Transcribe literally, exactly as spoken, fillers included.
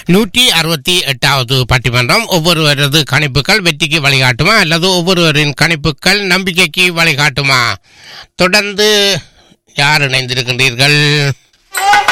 நூற்றி அறுபத்தி எட்டாவது பட்டிமன்றம். ஒவ்வொருவரது கணிப்புகள் வெற்றிக்கு வழிகாட்டுமா அல்லது ஒவ்வொருவரின் கணிப்புகள் நம்பிக்கைக்கு வழிகாட்டுமா? தொடர்ந்து யார் இணைந்திருக்கின்றீர்கள்?